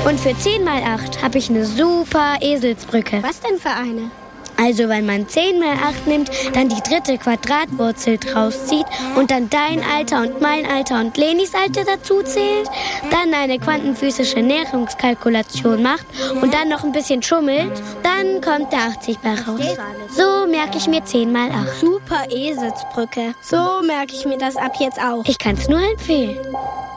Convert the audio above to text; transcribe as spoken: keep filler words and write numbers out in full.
Und für zehn mal acht habe ich eine super Eselsbrücke. Was denn für eine? Also wenn man zehn mal acht nimmt, dann die dritte Quadratwurzel draus zieht und dann dein Alter und mein Alter und Lenis Alter dazu zählt, dann eine quantenphysische Näherungskalkulation macht und dann noch ein bisschen schummelt, dann kommt der achtzig bei raus. So merke ich mir zehn mal acht. Super Eselsbrücke. So merke ich mir das ab jetzt auch. Ich kann es nur empfehlen.